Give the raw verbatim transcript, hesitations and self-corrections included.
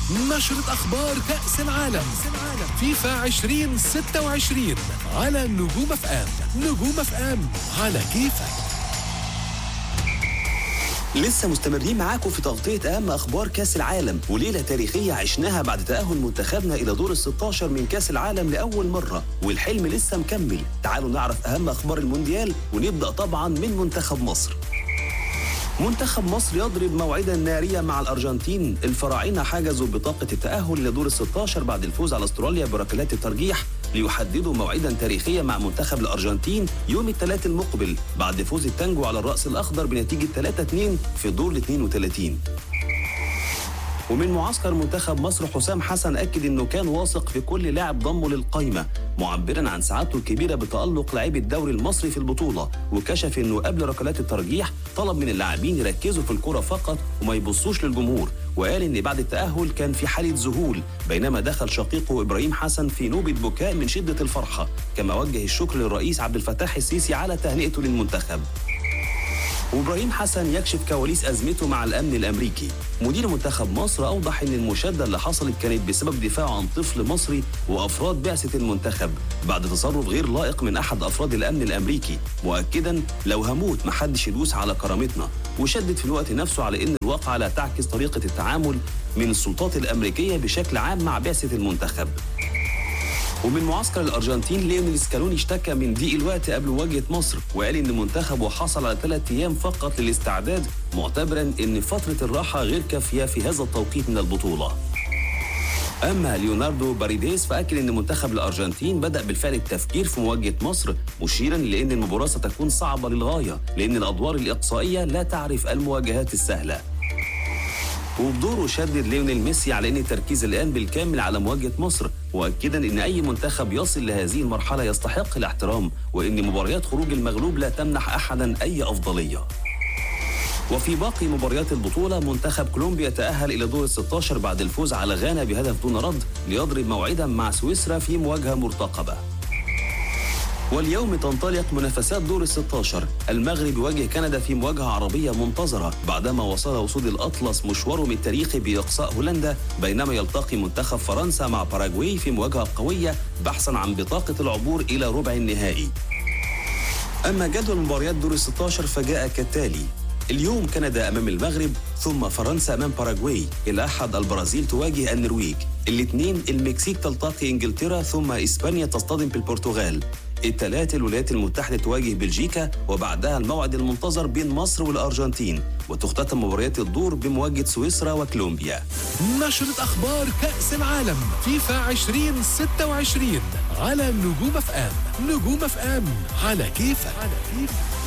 نشرة أخبار كأس العالم فيفا عشرين ستة وعشرين على نجوم اف ام. نجوم اف ام على كيفك. لسه مستمرين معاكم في تغطية أهم أخبار كأس العالم، وليلة تاريخية عشناها بعد تأهل منتخبنا إلى دور الستاشر من كأس العالم لأول مرة، والحلم لسه مكمل. تعالوا نعرف أهم أخبار المونديال، ونبدأ طبعا من منتخب مصر. منتخب مصر يضرب موعدا ناريا مع الأرجنتين. الفراعنة حجزوا بطاقة التأهل إلى دور الستاشر بعد الفوز على أستراليا بركلات الترجيح، ليحددوا موعدا تاريخيا مع منتخب الأرجنتين يوم الثلاث المقبل بعد فوز التانجو على الرأس الأخضر بنتيجة ثلاثة اثنين في الدور الاثنين وثلاثين. ومن معسكر منتخب مصر حسام حسن أكد أنه كان واثق في كل لاعب ضمه للقائمة، معبرا عن سعادته الكبيرة بتألق لاعبي الدوري المصري في البطولة، وكشف أنه قبل ركلات الترجيح طلب من اللاعبين يركزوا في الكرة فقط وما يبصوش للجمهور، وقال أن بعد التأهل كان في حالة ذهول، بينما دخل شقيقه إبراهيم حسن في نوبة بكاء من شدة الفرحة، كما وجه الشكر للرئيس عبد الفتاح السيسي على تهنئته للمنتخب. وإبراهيم حسن يكشف كواليس أزمته مع الأمن الأمريكي. مدير منتخب مصر أوضح أن المشادة اللي حصلت كانت بسبب دفاعه عن طفل مصري وأفراد بعثة المنتخب بعد تصرف غير لائق من أحد أفراد الأمن الأمريكي، مؤكداً لو هموت محدش يدوس على كرامتنا، وشدد في الوقت نفسه على أن الواقعة لا تعكس طريقة التعامل من السلطات الأمريكية بشكل عام مع بعثة المنتخب. ومن معسكر الأرجنتين ليونيل سكالوني اشتكى من ضيق الوقت قبل مواجهة مصر، وقال إن منتخبه حصل على ثلاث أيام فقط للاستعداد، معتبرا إن فترة الراحة غير كافية في هذا التوقيت من البطولة. أما ليوناردو باريديس فأكد إن منتخب الأرجنتين بدأ بالفعل التفكير في مواجهة مصر، مشيرا لأن المباراة ستكون صعبة للغاية لأن الأدوار الإقصائية لا تعرف المواجهات السهلة. وبدوره شدد ليونيل ميسي على أن التركيز الآن بالكامل على مواجهة مصر، مؤكدا أن أي منتخب يصل لهذه المرحلة يستحق الاحترام، وأن مباريات خروج المغلوب لا تمنح أحدا أي أفضلية. وفي باقي مباريات البطولة منتخب كولومبيا تأهل إلى دور الستاشر بعد الفوز على غانا بهدف دون رد، ليضرب موعدا مع سويسرا في مواجهة مرتقبة. واليوم تنطلق منافسات دور الستاشر. المغرب يواجه كندا في مواجهة عربية منتظرة بعدما وصل أسود الأطلس مشوارهم التاريخي بإقصاء هولندا، بينما يلتقي منتخب فرنسا مع باراغواي في مواجهة قوية بحثا عن بطاقة العبور إلى ربع النهائي. أما جدول مباريات دور الستاشر فجاء كالتالي: اليوم كندا أمام المغرب، ثم فرنسا أمام باراغواي، الأحد البرازيل تواجه النرويج، الاثنين المكسيك تلتقي إنجلترا، ثم إسبانيا تصطدم بالبرتغال، الثلاث الولايات المتحدة تواجه بلجيكا، وبعدها الموعد المنتظر بين مصر والأرجنتين، وتختتم مباريات الدور بمواجهة سويسرا وكولومبيا. نشرة أخبار كأس العالم فيفا عشرين ستة وعشرين على نجوم اف ام. نجوم اف ام على كيفك.